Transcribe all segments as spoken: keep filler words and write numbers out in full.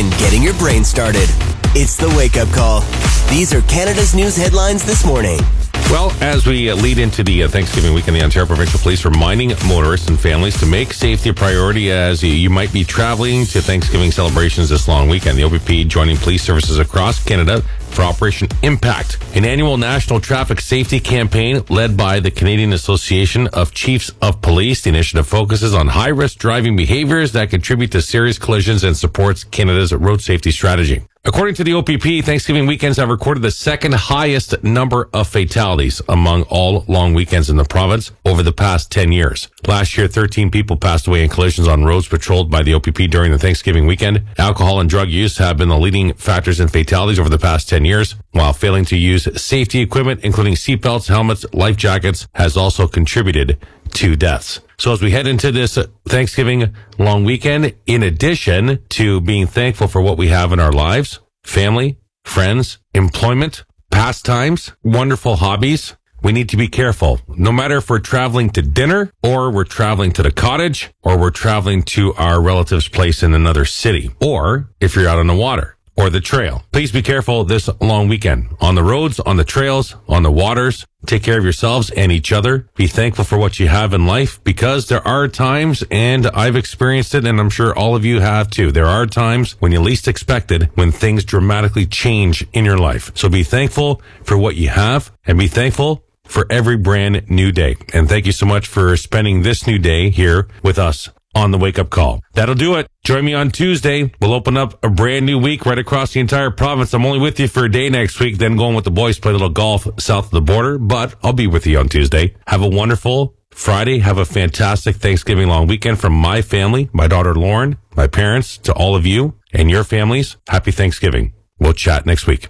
and getting your brain started. It's the Wake Up Call. These are Canada's news headlines this morning. Well, as we uh, lead into the uh, Thanksgiving weekend, the Ontario Provincial Police reminding motorists and families to make safety a priority as you, you might be traveling to Thanksgiving celebrations this long weekend. The O P P joining police services across Canada for Operation Impact, an annual national traffic safety campaign led by the Canadian Association of Chiefs of Police. The initiative focuses on high-risk driving behaviors that contribute to serious collisions and supports Canada's road safety strategy. According to the O P P, Thanksgiving weekends have recorded the second highest number of fatalities among all long weekends in the province over the past ten years. Last year, thirteen people passed away in collisions on roads patrolled by the O P P during the Thanksgiving weekend. Alcohol and drug use have been the leading factors in fatalities over the past ten years, while failing to use safety equipment, including seatbelts, helmets, life jackets, has also contributed to deaths. So as we head into this Thanksgiving long weekend, in addition to being thankful for what we have in our lives, family, friends, employment, pastimes, wonderful hobbies, we need to be careful. No matter if we're traveling to dinner or we're traveling to the cottage or we're traveling to our relative's place in another city, or if you're out on the water or the trail. Please be careful this long weekend. On the roads, on the trails, on the waters. Take care of yourselves and each other. Be thankful for what you have in life, because there are times, and I've experienced it, and I'm sure all of you have too. There are times when you least expect it, when things dramatically change in your life. So be thankful for what you have, and be thankful for every brand new day. And thank you so much for spending this new day here with us on the Wake Up Call. That'll do it. Join me on Tuesday. We'll open up a brand new week right across the entire province. I'm only with you for a day next week, then going with the boys, play a little golf south of the border, but I'll be with you on Tuesday. Have a wonderful Friday. Have a fantastic Thanksgiving long weekend from my family, my daughter Lauren, my parents, to all of you and your families. Happy Thanksgiving. We'll chat next week.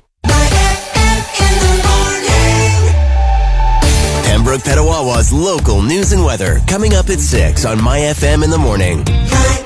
Pembroke Petawawa's local news and weather coming up at six on My F M in the morning.